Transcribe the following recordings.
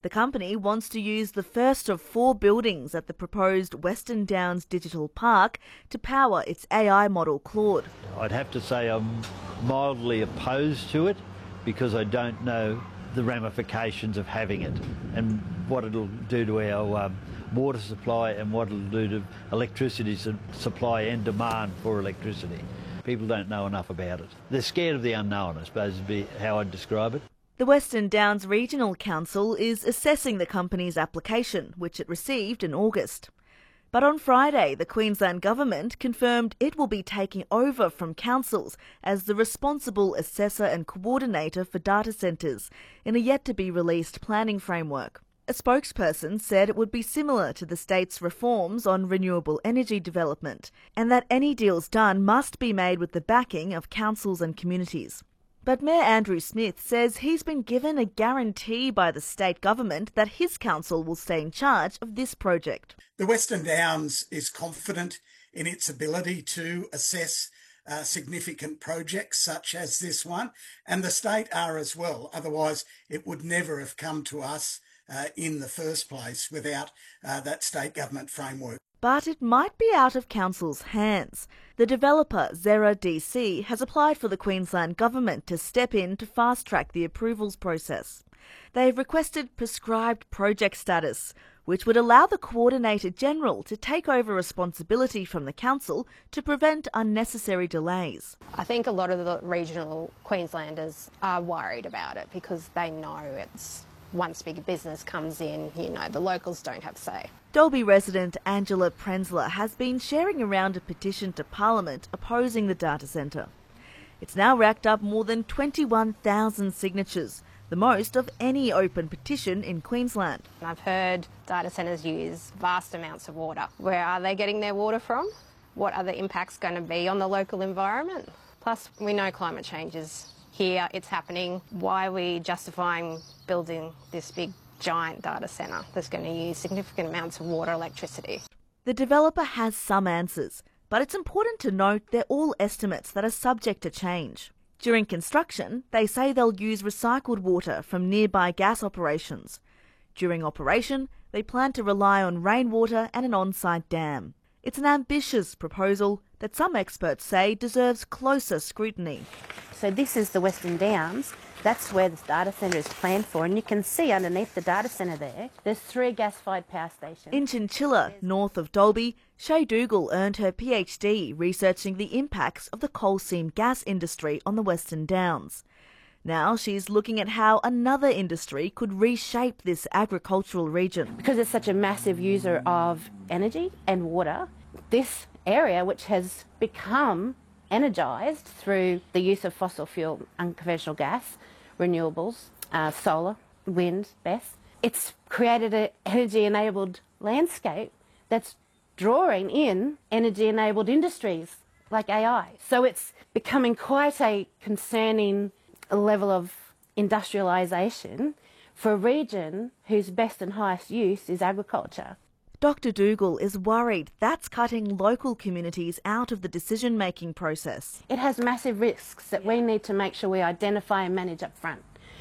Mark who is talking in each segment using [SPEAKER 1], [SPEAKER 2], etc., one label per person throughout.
[SPEAKER 1] The company wants to use the first of 4 buildings at the proposed Western Downs Digital Park to power its AI model Claude.
[SPEAKER 2] I'd have to say I'm mildly opposed to it because I don't know the ramifications of having it and what it'll do to our water supply and what it'll do to electricity supply and demand for electricity. People don't know enough about it. They're scared of the unknown, I suppose, would be how I'd describe it.
[SPEAKER 1] The Western Downs Regional Council is assessing the company's application, which it received in August. But on Friday, the Queensland Government confirmed it will be taking over from councils as the responsible assessor and coordinator for data centres in a yet-to-be-released planning framework. A spokesperson said it would be similar to the state's reforms on renewable energy development, and that any deals done must be made with the backing of councils and communities. But Mayor Andrew Smith says he's been given a guarantee by the state government that his council will stay in charge of this project.
[SPEAKER 3] The Western Downs is confident in its ability to assess significant projects such as this one, and the state are as well. Otherwise, it would never have come to us in the first place without that state government framework.
[SPEAKER 1] But it might be out of council's hands. The developer, Zera DC, has applied for the Queensland Government to step in to fast-track the approvals process. They've requested prescribed project status, which would allow the Coordinator General to take over responsibility from the council to prevent unnecessary delays.
[SPEAKER 4] I think a lot of the regional Queenslanders are worried about it because they know it's once big business comes in, the locals don't have say.
[SPEAKER 1] Dalby resident Angela Prenzler has been sharing around a petition to Parliament opposing the data centre. It's now racked up more than 21,000 signatures, the most of any open petition in Queensland.
[SPEAKER 4] I've heard data centres use vast amounts of water. Where are they getting their water from? What are the impacts going to be on the local environment? Plus, we know climate change is here, it's happening. Why are we justifying building this big giant data centre that's going to use significant amounts of water, electricity?
[SPEAKER 1] The developer has some answers, but it's important to note they're all estimates that are subject to change. During construction, they say they'll use recycled water from nearby gas operations. During operation, they plan to rely on rainwater and an on-site dam. It's an ambitious proposal that some experts say deserves closer scrutiny.
[SPEAKER 5] So this is the Western Downs. That's where this data centre is planned for, and you can see underneath the data centre there's 3 gas-fired power stations.
[SPEAKER 1] In Chinchilla, north of Dalby, Shay Dougal earned her PhD researching the impacts of the coal seam gas industry on the Western Downs. Now she's looking at how another industry could reshape this agricultural region.
[SPEAKER 5] Because it's such a massive user of energy and water, this area, which has become energised through the use of fossil fuel, unconventional gas, renewables, solar, wind, BESS, it's created an energy-enabled landscape that's drawing in energy-enabled industries like AI. So it's becoming quite a concerning level of industrialisation for a region whose best and highest use is agriculture.
[SPEAKER 1] Dr Dougal is worried that's cutting local communities out of the decision-making process.
[SPEAKER 5] It has massive risks that we need to make sure we identify and manage up front.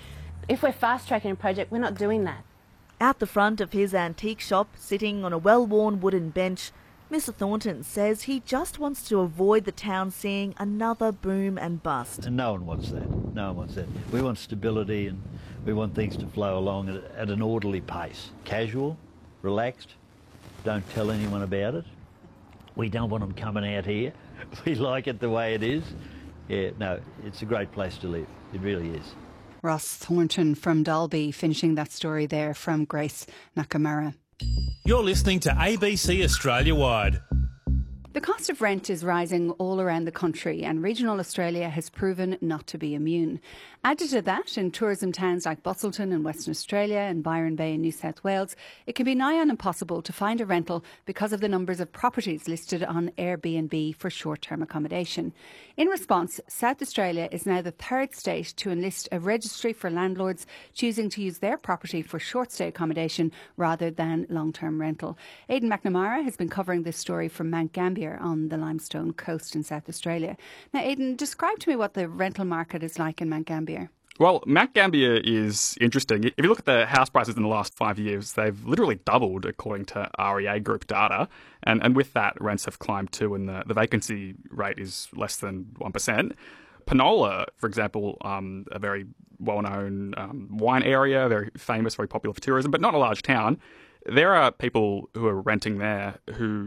[SPEAKER 5] If we're fast-tracking a project, we're not doing that.
[SPEAKER 1] Out the front of his antique shop, sitting on a well-worn wooden bench, Mr Thornton says he just wants to avoid the town seeing another boom and bust.
[SPEAKER 2] And no one wants that. No one wants that. We want stability and we want things to flow along at an orderly pace. Casual, relaxed. Don't tell anyone about it. We don't want them coming out here. We like it the way it is. Yeah, no, it's a great place to live. It really is.
[SPEAKER 6] Ross Thornton from Dalby, finishing that story there from Grace Nakamura.
[SPEAKER 7] You're listening to ABC Australia Wide.
[SPEAKER 6] The cost of rent is rising all around the country, and regional Australia has proven not to be immune. Added to that, in tourism towns like Busselton in Western Australia and Byron Bay in New South Wales, it can be nigh on impossible to find a rental because of the numbers of properties listed on Airbnb for short-term accommodation. In response, South Australia is now the 3rd state to enlist a registry for landlords choosing to use their property for short-stay accommodation rather than long-term rental. Aidan McNamara has been covering this story from Mount Gambier on the Limestone Coast in South Australia. Now, Aidan, describe to me what the rental market is like in Mount Gambier.
[SPEAKER 8] Well, Mount Gambier is interesting. If you look at the house prices in the last 5 years, they've literally doubled according to REA Group data. And with that, rents have climbed too, and the vacancy rate is less than 1%. Penola, for example, a very well-known wine area, very famous, very popular for tourism, but not a large town. There are people who are renting there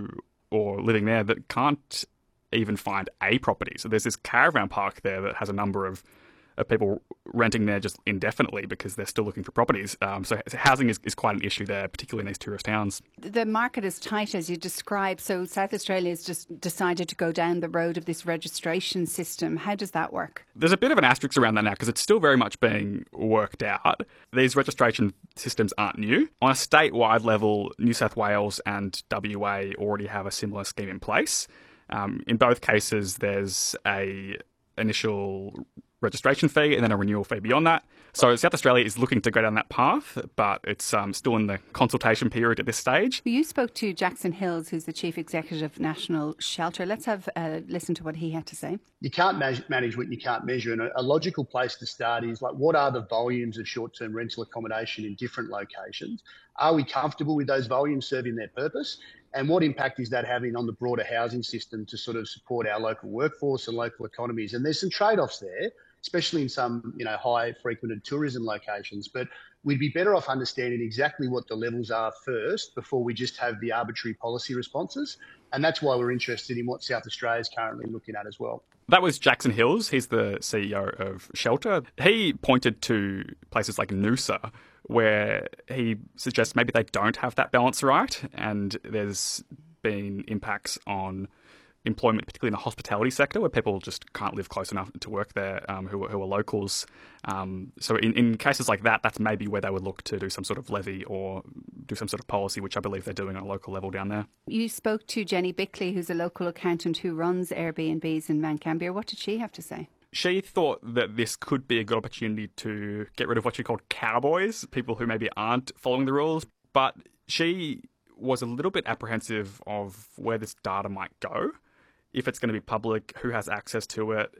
[SPEAKER 8] or living there that can't even find a property. So there's this caravan park there that has a number of people renting there just indefinitely because they're still looking for properties. So housing is quite an issue there, particularly in these tourist towns.
[SPEAKER 6] The market is tight, as you described. So South Australia has just decided to go down the road of this registration system. How does that work?
[SPEAKER 8] There's a bit of an asterisk around that now because it's still very much being worked out. These registration systems aren't new. On a statewide level, New South Wales and WA already have a similar scheme in place. In both cases, there's a initial registration fee and then a renewal fee beyond that. So South Australia is looking to go down that path, but it's still in the consultation period at this stage.
[SPEAKER 6] You spoke to Jackson Hills, who's the Chief Executive of National Shelter. Let's have a listen to what he had to say.
[SPEAKER 9] You can't manage what you can't measure, and a logical place to start is like, what are the volumes of short-term rental accommodation in different locations? Are we comfortable with those volumes serving their purpose? And what impact is that having on the broader housing system to sort of support our local workforce and local economies? And there's some trade-offs there, especially in some, high frequented tourism locations. But we'd be better off understanding exactly what the levels are first before we just have the arbitrary policy responses. And that's why we're interested in what South Australia is currently looking at as well.
[SPEAKER 8] That was Jackson Hills. He's the CEO of Shelter. He pointed to places like Noosa, where he suggests maybe they don't have that balance right, and there's been impacts on employment, particularly in the hospitality sector, where people just can't live close enough to work there, who are locals. So in cases like that, that's maybe where they would look to do some sort of levy or do some sort of policy, which I believe they're doing on a local level down there. You
[SPEAKER 6] spoke to Jenny Bickley, who's a local accountant who runs Airbnbs in Mount Gambier. What did she have to say?
[SPEAKER 8] She thought that this could be a good opportunity to get rid of what she called cowboys, people who maybe aren't following the rules. But she was a little bit apprehensive of where this data might go, if it's going to be public, who has access to it.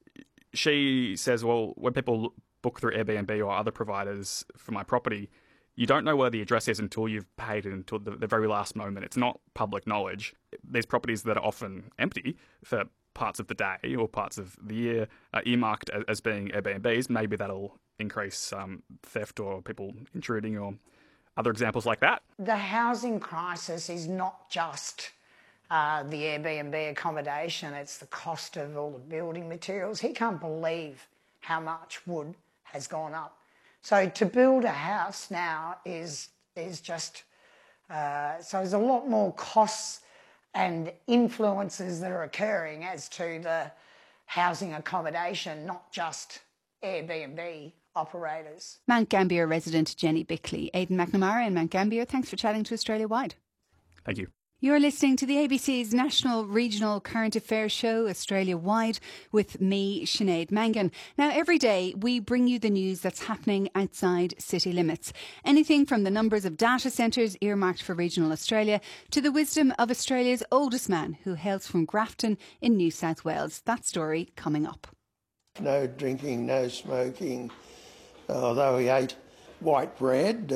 [SPEAKER 8] She says, well, when people book through Airbnb or other providers for my property, you don't know where the address is until you've paid it, until the very last moment. It's not public knowledge. There's properties that are often empty for parts of the day or parts of the year earmarked as being Airbnbs. Maybe that'll increase theft or people intruding or other examples like that.
[SPEAKER 10] The housing crisis is not just the Airbnb accommodation, it's the cost of all the building materials. He can't believe how much wood has gone up. So to build a house now is just, so there's a lot more costs and influences that are occurring as to the housing accommodation, not just Airbnb operators.
[SPEAKER 6] Mount Gambier resident Jenny Bickley. Aidan McNamara in Mount Gambier, thanks for chatting to Australia Wide.
[SPEAKER 8] Thank you.
[SPEAKER 6] You're listening to the ABC's National Regional Current Affairs show, Australia Wide, with me, Sinead Mangan. Now, every day we bring you the news that's happening outside city limits. Anything from the numbers of data centres earmarked for regional Australia to the wisdom of Australia's oldest man who hails from Grafton in New South Wales. That story coming up.
[SPEAKER 11] No drinking, no smoking. Although he ate white bread,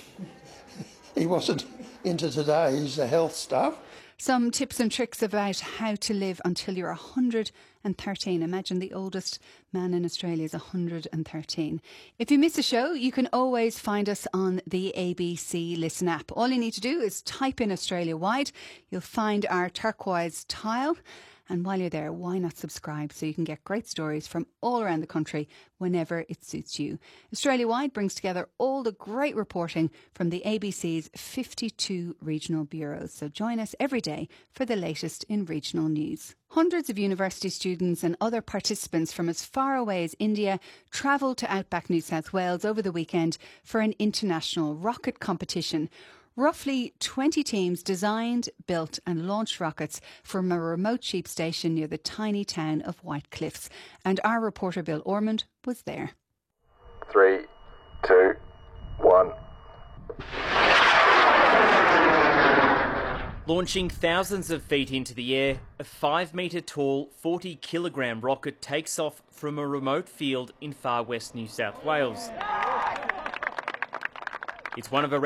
[SPEAKER 11] he wasn't into today's health stuff.
[SPEAKER 6] Some tips and tricks about how to live until you're 113. Imagine the oldest man in Australia is 113. If you miss a show, you can always find us on the ABC Listen app. All you need to do is type in Australia Wide. You'll find our turquoise tile. And while you're there, why not subscribe so you can get great stories from all around the country whenever it suits you. Australia Wide brings together all the great reporting from the ABC's 52 regional bureaus. So join us every day for the latest in regional news. Hundreds of university students and other participants from as far away as India travelled to Outback New South Wales over the weekend for an international rocket competition. Roughly 20 teams designed, built and launched rockets from a remote sheep station near the tiny town of White Cliffs. And our reporter Bill Ormond was there.
[SPEAKER 12] 3, 2, 1. Launching thousands of feet into the air, a 5-metre tall, 40-kilogram rocket takes off from a remote field in far west New South Wales. It's one of around